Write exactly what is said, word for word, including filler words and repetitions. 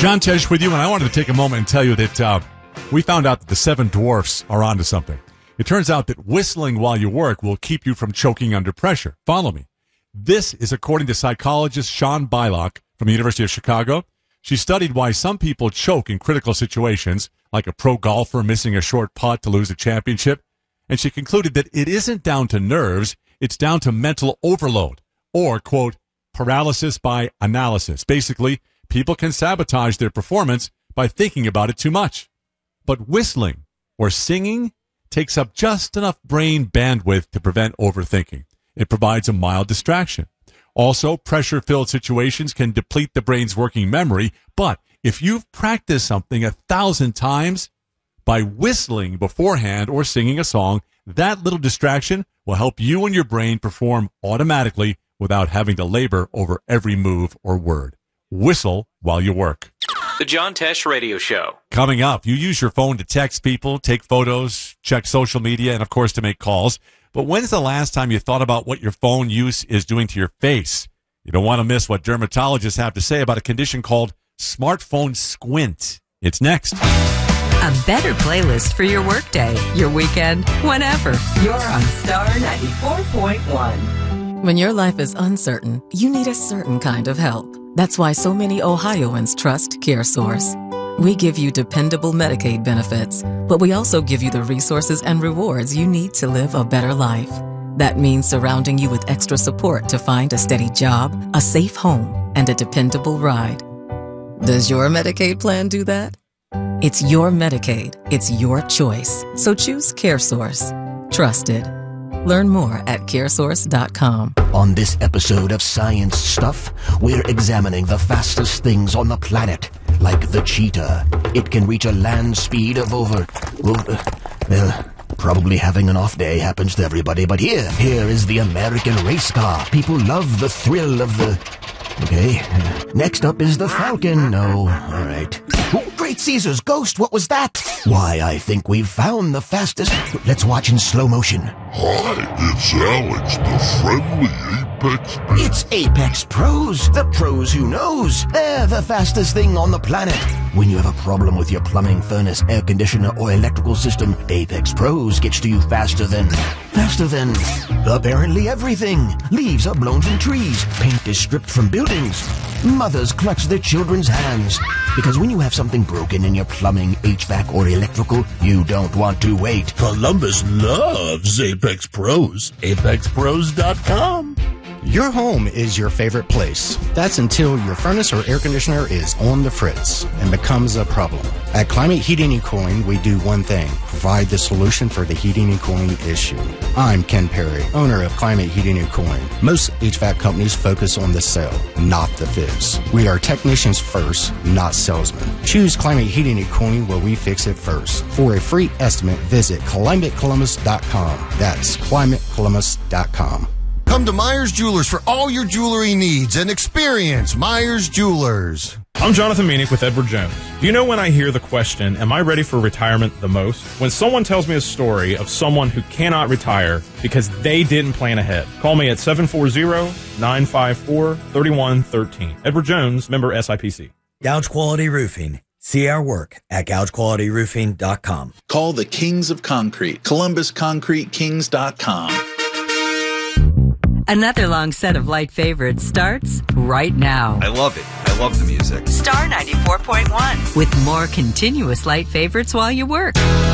John Tesh with you, and I wanted to take a moment and tell you that uh, we found out that the seven dwarfs are onto something. It turns out that whistling while you work will keep you from choking under pressure. Follow me. This is according to psychologist Sean Bylock from the University of Chicago. She studied why some people choke in critical situations, like a pro golfer missing a short putt to lose a championship, and she concluded that it isn't down to nerves, it's down to mental overload, or, quote, paralysis by analysis. Basically, people can sabotage their performance by thinking about it too much. But whistling or singing takes up just enough brain bandwidth to prevent overthinking. It provides a mild distraction. Also, pressure-filled situations can deplete the brain's working memory, but if you've practiced something a thousand times, by whistling beforehand or singing a song, that little distraction will help you and your brain perform automatically without having to labor over every move or word. Whistle while you work. The John Tesh Radio Show. Coming up, you use your phone to text people, take photos, check social media, and, of course, to make calls. But when's the last time you thought about what your phone use is doing to your face? You don't want to miss what dermatologists have to say about a condition called smartphone squint. It's next. A better playlist for your workday, your weekend, whenever. You're on Star ninety-four point one. When your life is uncertain, you need a certain kind of help. That's why so many Ohioans trust CareSource. We give you dependable Medicaid benefits, but we also give you the resources and rewards you need to live a better life. That means surrounding you with extra support to find a steady job, a safe home, and a dependable ride. Does your Medicaid plan do that? It's your Medicaid. It's your choice. So choose CareSource. Trusted. Learn more at care source dot com. On this episode of Science Stuff, we're examining the fastest things on the planet, like the cheetah. It can reach a land speed of over, over well, probably having an off day happens to everybody, but here, here is the American race car. People love the thrill of the... Okay, next up is the Falcon. No, all right. Oh, Great Caesar's ghost, what was that? Why, I think we've found the fastest... Let's watch in slow motion. Hi, it's Alex, the friendly Apex Pro. It's Apex Pros, the pros who knows. They're the fastest thing on the planet. When you have a problem with your plumbing, furnace, air conditioner, or electrical system, Apex Pros gets to you faster than... Faster than... apparently everything. Leaves are blown from trees. Paint is stripped from buildings. Mothers clutch their children's hands. Because when you have something broken in your plumbing, H V A C, or electrical, you don't want to wait. Columbus loves Apex Pros. apex pros dot com. Your home is your favorite place. That's until your furnace or air conditioner is on the fritz and becomes a problem. At Climate Heating and Cooling, we do one thing: provide the solution for the heating and cooling issue. I'm Ken Perry, owner of Climate Heating and Cooling. Most H V A C companies focus on the sale, not the fix. We are technicians first, not salesmen. Choose Climate Heating and Cooling where we fix it first. For a free estimate, visit climate columbus dot com. That's climate columbus dot com. Come to Myers Jewelers for all your jewelry needs and experience Myers Jewelers. I'm Jonathan Meanick with Edward Jones. Do you know when I hear the question, am I ready for retirement the most? When someone tells me a story of someone who cannot retire because they didn't plan ahead. Call me at seven four zero, nine five four, three one one three. Edward Jones, member S I P C. Gouge Quality Roofing. See our work at gouge quality roofing dot com. Call the Kings of Concrete, columbus concrete kings dot com. Another long set of light favorites starts right now. I love it. I love the music. Star ninety-four point one with more continuous light favorites while you work.